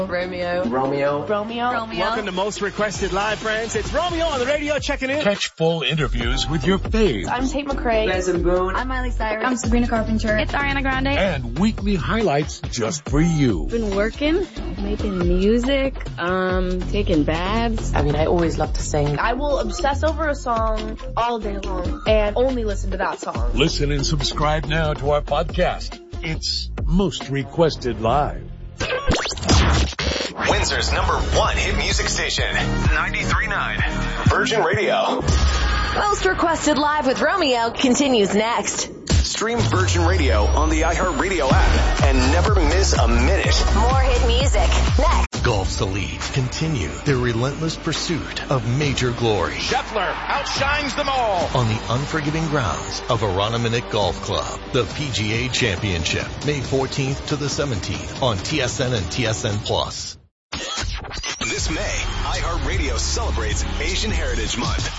Romeo. Welcome to Most Requested Live, friends. It's Romeo on the radio checking in. Catch full interviews with your faves. I'm Tate McRae. Benson Boone. I'm Miley Cyrus. I'm Sabrina Carpenter. It's Ariana Grande. And weekly highlights just for you. Been working, making music, taking baths. I mean, I always love to sing. I will obsess over a song all day long and only listen to that song. Listen and subscribe now to our podcast. It's Most Requested Live. Windsor's #1 hit music station, 93.9 Virgin Radio. Most Requested Live with Romeo continues next. Stream Virgin Radio on the iHeartRadio app and never miss a minute. More hit music next. Golf's elite continue their relentless pursuit of major glory. Scheffler outshines them all. On the unforgiving grounds of Aroniminick Golf Club, the PGA Championship, May 14th to the 17th on TSN and TSN Plus. This May, iHeartRadio celebrates Asian Heritage Month.